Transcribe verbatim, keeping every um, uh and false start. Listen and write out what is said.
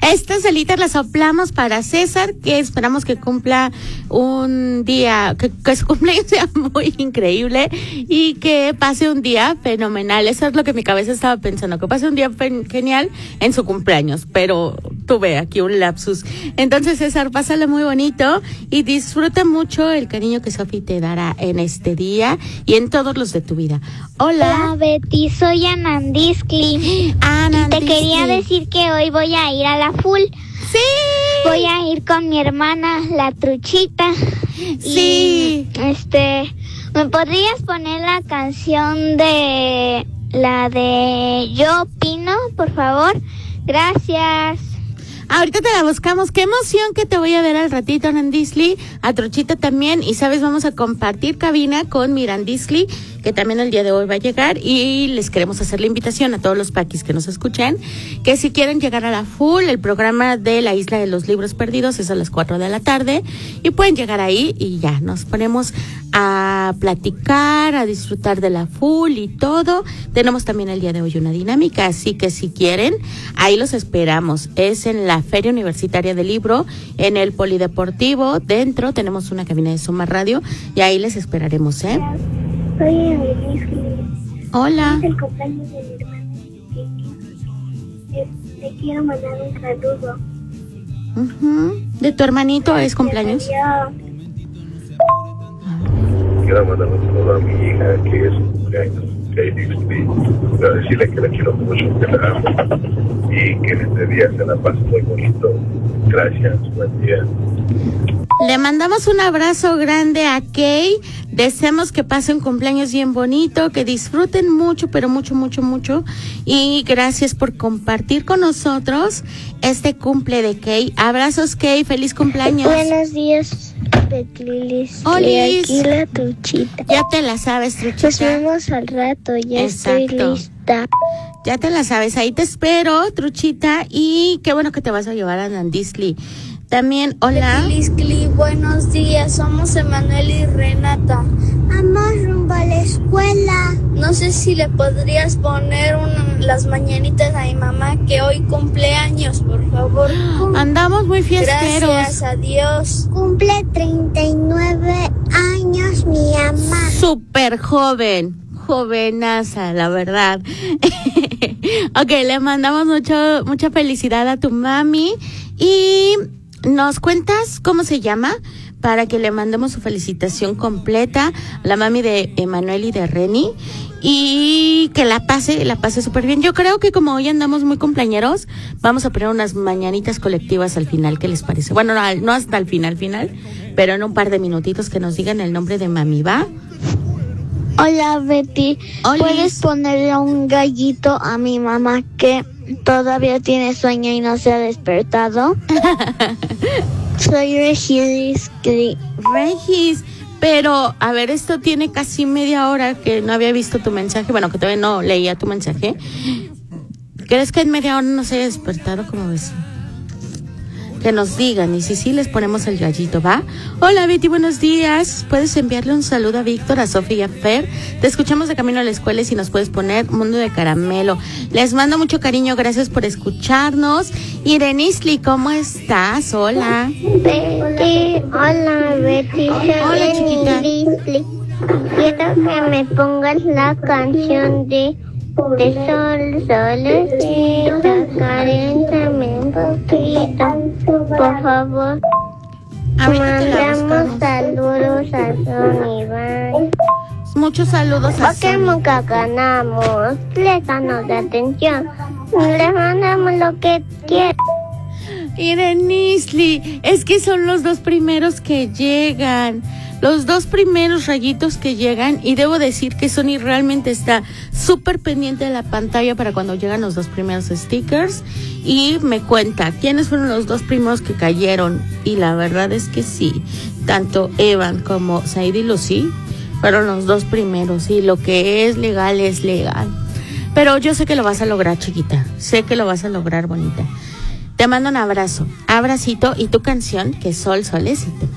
Estas velitas las soplamos para César, que esperamos que cumpla un día, que, que su cumpleaños sea muy increíble y que pase un día fenomenal. Eso es lo que mi cabeza estaba pensando, que pase un día fen- genial en su cumpleaños, pero tuve aquí un lapsus. Entonces, César, pásalo muy bonito y disfruta mucho el cariño que Sofi te dará en este día y en todos los de tu vida. Hola. Hola, Betty, soy Anandiskli. Anandiskli. Te quería decir que hoy voy a ir a la full. Sí. Voy a ir con mi hermana, la Truchita. Sí. Y, este, ¿me podrías poner la canción de la de Yo Opino, por favor? Gracias. Ahorita te la buscamos. Qué emoción que te voy a ver al ratito, Anandiskli, a Truchita también. Y sabes, vamos a compartir cabina con Mirandiskli, que también el día de hoy va a llegar. Y les queremos hacer la invitación a todos los paquis que nos escuchen, que si quieren llegar a la full, el programa de la Isla de los Libros Perdidos es a las cuatro de la tarde. Y pueden llegar ahí y ya nos ponemos a platicar, a disfrutar de la full y todo. Tenemos también el día de hoy una dinámica, así que si quieren, ahí los esperamos. Es en la Feria Universitaria del Libro, en el Polideportivo. Dentro tenemos una cabina de Suma Radio y ahí les esperaremos, ¿eh? Soy Anandiskli. Hola. Es el cumpleaños de mi hermana. Te quiero mandar un saludo. Uh-huh. ¿De tu hermanito es cumpleaños? Quiero mandar un saludo a mi hija, que es su cumpleaños, Kaylee. Quiero decirle que la quiero mucho, que la amo y que en este día se la pase muy bonito. Gracias, buen día. Le mandamos un abrazo grande a Kay. Deseamos que pase un cumpleaños bien bonito, que disfruten mucho, pero mucho, mucho, mucho. Y gracias por compartir con nosotros este cumple de Kay. Abrazos, Kay. Feliz cumpleaños. Buenos días, Betlilis. Olis. Aquí la Truchita. Ya te la sabes, Truchita. Nos vemos al rato, ya Exacto. estoy lista. Ya te la sabes. Ahí te espero, Truchita. Y qué bueno que te vas a llevar a Anandiskli. También, hola. Betliskli, buenos días, somos Emanuel y Renata. Vamos rumbo a la escuela. No sé si le podrías poner un, las mañanitas a mi mamá que hoy cumple años, por favor. Andamos muy fiesteros. Gracias, adiós. Cumple treinta y nueve años mi mamá. Súper joven. Jovenaza, la verdad. Ok, le mandamos mucho, mucha felicidad a tu mami. Y ¿nos cuentas cómo se llama? Para que le mandemos su felicitación completa a la mami de Emanuel y de Reni. Y que la pase, la pase súper bien. Yo creo que como hoy andamos muy cumpleañeros, vamos a poner unas mañanitas colectivas al final. ¿Qué les parece? Bueno, no, no hasta el final, final, pero en un par de minutitos que nos digan el nombre de mami, ¿va? Hola, Betty. Olis. ¿Puedes ponerle un gallito a mi mamá que todavía tiene sueño y no se ha despertado? Soy Regis. Regis, pero a ver, esto tiene casi media hora que no había visto tu mensaje. Bueno, que todavía no leía tu mensaje. ¿Crees que en media hora no se haya despertado? ¿Cómo ves? Que nos digan, y si sí, les ponemos el gallito, ¿va? Hola, Betty, buenos días. Puedes enviarle un saludo a Víctor, a Sofía y a Fer. Te escuchamos de camino a la escuela y si nos puedes poner Mundo de Caramelo. Les mando mucho cariño, gracias por escucharnos. Irenisli, ¿cómo estás? Hola. Betty, hola, Betty. Hola, chiquita. Quiero que me pongas la canción de De sol, solecito, caréntame un poquito, por favor. Ahorita te la Mandamos buscamos. saludos a Sony Bye. Muchos saludos a Porque Sony. nunca ganamos, préstanos de atención. Le mandamos lo que quiera. Irenisli, es que son los dos primeros que llegan. Los dos primeros rayitos que llegan, y debo decir que Sony realmente está súper pendiente de la pantalla para cuando llegan los dos primeros stickers y me cuenta quiénes fueron los dos primeros que cayeron, y la verdad es que sí, tanto Evan como Said y Lucy fueron los dos primeros, y lo que es legal es legal. Pero yo sé que lo vas a lograr, chiquita, sé que lo vas a lograr, bonita. Te mando un abrazo, abracito, y tu canción, que es Sol, Solecito.